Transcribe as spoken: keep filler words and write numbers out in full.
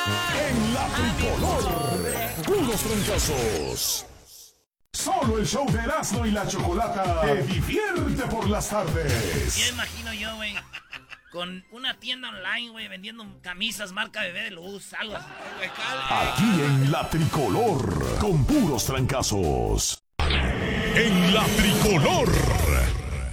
En la tricolor, puros trancazos. Solo el show de Erasmo y la Chocolata te divierte por las tardes. Ya imagino yo, güey, con una tienda online, güey, vendiendo camisas marca Bebé de Luz, algo así. Aquí en la tricolor, con puros trancazos. En la tricolor.